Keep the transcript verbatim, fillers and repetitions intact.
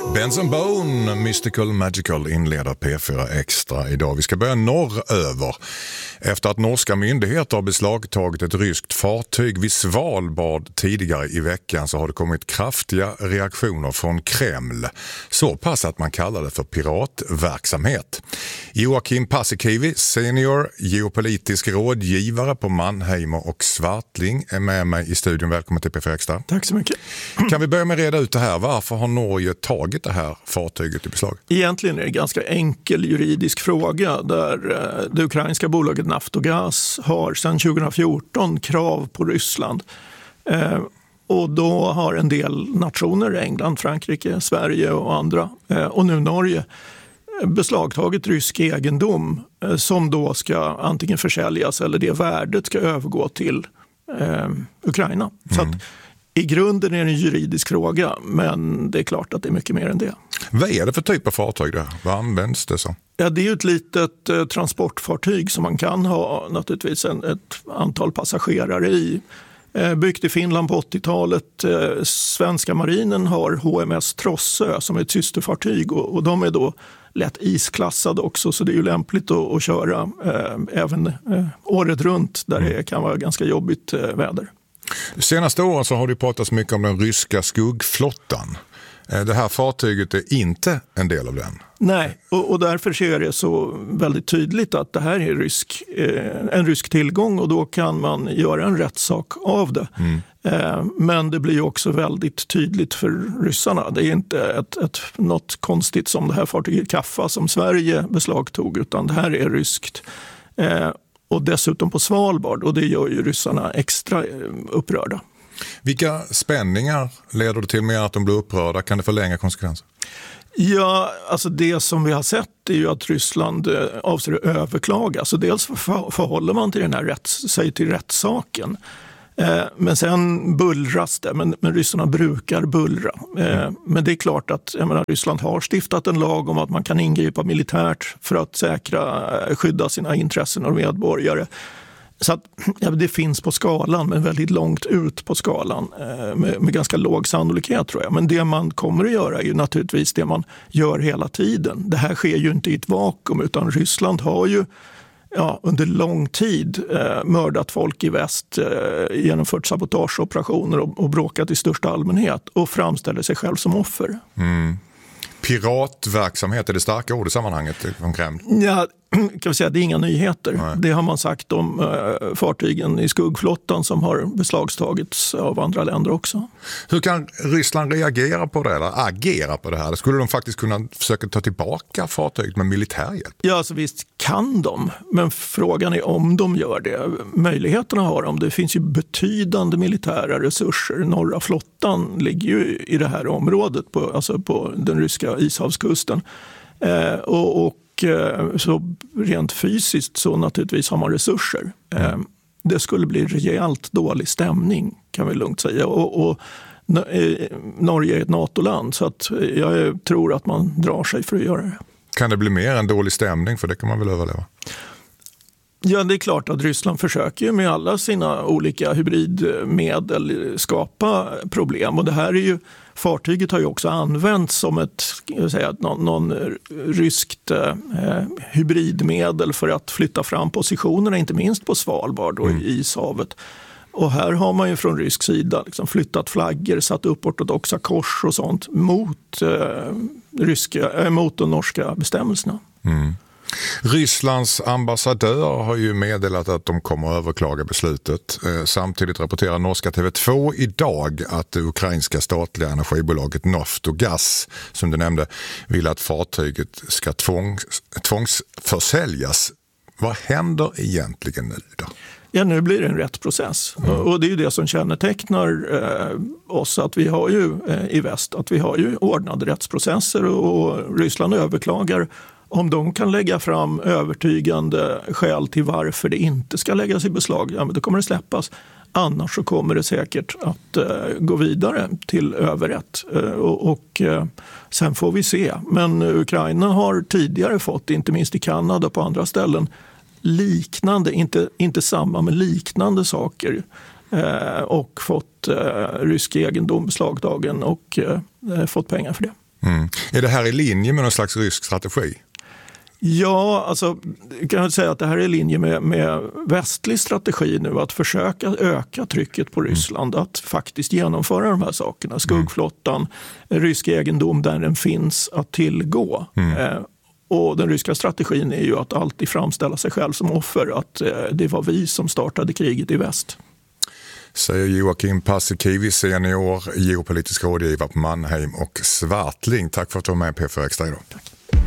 Benz and Bone, Mystical Magical inleder P fyra Extra idag. Vi ska börja norröver. Efter att norska myndigheter har beslagtagit ett ryskt fartyg vid Svalbard tidigare i veckan så har det kommit kraftiga reaktioner från Kreml. Så pass att man kallar det för piratverksamhet. Joakim Paasikivi, senior geopolitisk rådgivare på Mannheimer och Swartling, är med mig i studion. Välkommen till P fyra Extra. Tack så mycket. Kan vi börja med att reda ut det här? Varför har Norge tagit det här fartyget i beslag? Egentligen är det en ganska enkel juridisk fråga där det ukrainska bolaget Naftogaz har sedan tjugo fjorton krav på Ryssland. Eh, och då har en del nationer, England, Frankrike, Sverige och andra, eh, och nu Norge, beslagtagit rysk egendom eh, som då ska antingen försäljas eller det värdet ska övergå till eh, Ukraina. Mm. Så att i grunden är det en juridisk fråga, men det är klart att det är mycket mer än det. Vad är det för typ av fartyg det? Vad används det som? Ja, det är ju ett litet eh, transportfartyg som man kan ha naturligtvis en, ett antal passagerare i. Eh, byggt i Finland på åttiotalet. Eh, svenska marinen har H M S Trossö som är ett systerfartyg och, och de är då lätt isklassade också, så det är ju lämpligt att, att köra eh, även eh, året runt där mm. det kan vara ganska jobbigt eh, väder. De senaste åren så har det pratats mycket om den ryska skuggflottan. Det här fartyget är inte en del av den. Nej, och, och därför är det så väldigt tydligt att det här är rysk, eh, en rysk tillgång och då kan man göra en rättssak av det. Mm. Eh, men det blir också väldigt tydligt för ryssarna. Det är inte ett, ett, något konstigt som det här fartyget Kaffa som Sverige beslagtog, utan det här är ryskt. Eh, och dessutom på Svalbard, och det gör ju ryssarna extra upprörda. Vilka spänningar leder det till med att de blir upprörda? Kan det förlänga konsekvenser? Ja, alltså det som vi har sett är ju att Ryssland avser att överklaga. Så dels förhåller man till den här rätts, sig till rättssaken. Eh, men sen bullras det, men, men ryssarna brukar bullra. Eh, mm. Men det är klart att jag menar, Ryssland har stiftat en lag om att man kan ingripa militärt för att säkra, skydda sina intressen och medborgare. Så att, ja, det finns på skalan, men väldigt långt ut på skalan eh, med, med ganska låg sannolikhet tror jag. Men det man kommer att göra är ju naturligtvis det man gör hela tiden. Det här sker ju inte i ett vakuum, utan Ryssland har ju ja, under lång tid eh, mördat folk i väst, eh, genomfört sabotageoperationer och, och bråkat i största allmänhet och framställer sig själv som offer. Mm. Piratverksamhet är det starka ord i sammanhanget från Kreml? Ja, kan vi säga, det är inga nyheter. Nej. Det har man sagt om uh, fartygen i skuggflottan som har beslagstagits av andra länder också. Hur kan Ryssland reagera på det eller agera på det här? Skulle de faktiskt kunna försöka ta tillbaka fartyget med militär hjälp? Ja, alltså visst kan de, men frågan är om de gör det. Möjligheterna har de. Det finns ju betydande militära resurser. Norra flottan ligger ju i det här området, på, alltså på den ryska ishavskusten. Eh, och, och så rent fysiskt så naturligtvis har man resurser. Mm. Det skulle bli rejält dålig stämning kan vi lugnt säga. Och, och Norge är ett NATO-land så att jag tror att man drar sig för att göra det. Kan det bli mer än dålig stämning, för det kan man väl överleva? Ja, det är klart att Ryssland försöker ju med alla sina olika hybridmedel skapa problem. Och det här är ju, fartyget har ju också använts som ett, jag säga, någon, någon ryskt eh, hybridmedel för att flytta fram positionerna, inte minst på Svalbard och mm. i ishavet. Och här har man ju från rysk sida liksom flyttat flaggor, satt upp ortodoxa kors och sånt mot, eh, ryska, äh, mot de norska bestämmelserna. Mm. Rysslands ambassadör har ju meddelat att de kommer att överklaga beslutet. Samtidigt rapporterar norska T V två idag att det ukrainska statliga energibolaget Naftogaz, som du nämnde, vill att fartyget ska tvångs, tvångsförsäljas. Vad händer egentligen nu då? Ja, nu blir det en rättsprocess. Mm. Och det är ju det som kännetecknar eh, oss, att vi har ju eh, i väst, att vi har ju ordnade rättsprocesser och Ryssland överklagar. Om de kan lägga fram övertygande skäl till varför det inte ska läggas i beslag, ja, men då kommer det släppas. Annars så kommer det säkert att uh, gå vidare till överrätt. Uh, och och uh, sen får vi se. Men Ukraina har tidigare fått, inte minst i Kanada och på andra ställen, liknande, inte, inte samma men liknande saker. Uh, och fått uh, rysk egendom beslagtagen och uh, fått pengar för det. Mm. Är det här i linje med någon slags rysk strategi? Ja, alltså kan jag säga att det här är i linje med, med västlig strategi nu, att försöka öka trycket på Ryssland, mm. att faktiskt genomföra de här sakerna. Skuggflottan, mm. rysk egendom där den finns att tillgå. Mm. Eh, och den ryska strategin är ju att alltid framställa sig själv som offer, att eh, det var vi som startade kriget i väst. Säger Joakim Paasikivi, senior geopolitisk rådgivare på Mannheim och Swartling. Tack för att du var med på P fyra Extra idag. Tack.